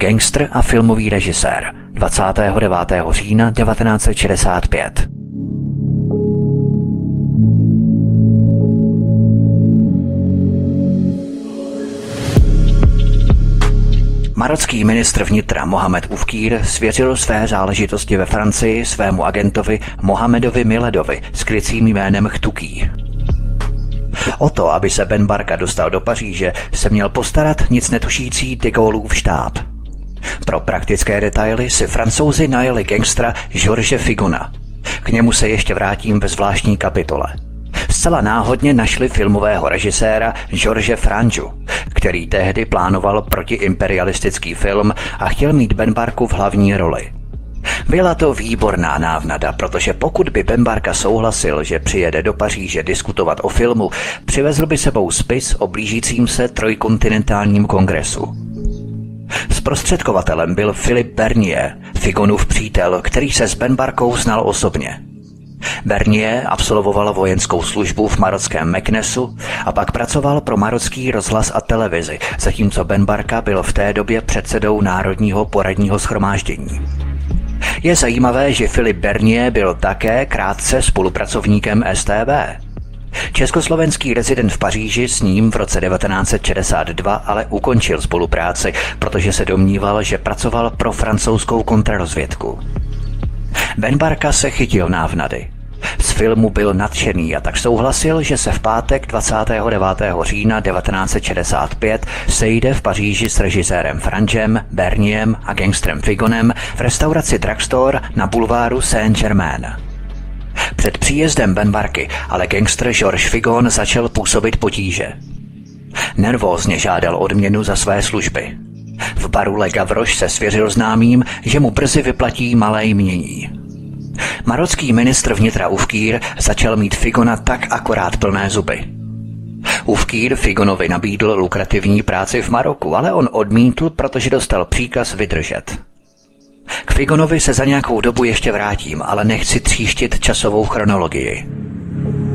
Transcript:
gangster a filmový režisér, 29. října 1965. Marocký ministr vnitra Mohamed Oufkir svěřil své záležitosti ve Francii svému agentovi Mohamedovi Miledovi s krycím jménem Chtuký. O to, aby se Ben Barka dostal do Paříže, se měl postarat nic netušící de Gaulleův štáb. Pro praktické detaily si Francouzi najeli gangstra George Figona. K němu se ještě vrátím ve zvláštní kapitole. Zcela náhodně našli filmového režiséra George Franju, který tehdy plánoval protiimperialistický film a chtěl mít Ben Barku v hlavní roli. Byla to výborná návnada, protože pokud by Ben Barka souhlasil, že přijede do Paříže diskutovat o filmu, přivezl by sebou spis o blížícím se trojkontinentálním kongresu. Zprostředkovatelem byl Philippe Bernier, Figonův přítel, který se s Ben Barkou znal osobně. Bernier absolvoval vojenskou službu v marockém Meknesu a pak pracoval pro marocký rozhlas a televizi, zatímco Ben Barka byl v té době předsedou Národního poradního shromáždění. Je zajímavé, že Philippe Bernier byl také krátce spolupracovníkem STB. Československý rezident v Paříži s ním v roce 1962 ale ukončil spolupráci, protože se domníval, že pracoval pro francouzskou kontrarozvědku. Ben Barka se chytil návnady. Z filmu byl nadšený a tak souhlasil, že se v pátek 29. října 1965 sejde v Paříži s režisérem Franjem, Berniem a gangstrem Figonem v restauraci Drugstore na bulváru Saint-Germain. Před příjezdem Ben Barky ale gangster George Figon začal působit potíže. Nervózně žádal odměnu za své služby. V baru Le Gavroche se svěřil známým, že mu brzy vyplatí malé jmění. Marocký ministr vnitra Oufkir začal mít Figona tak akorát plné zuby. Oufkir Figonovi nabídl lukrativní práci v Maroku, ale on odmítl, protože dostal příkaz vydržet. K Figonovi se za nějakou dobu ještě vrátím, ale nechci tříštit časovou chronologii.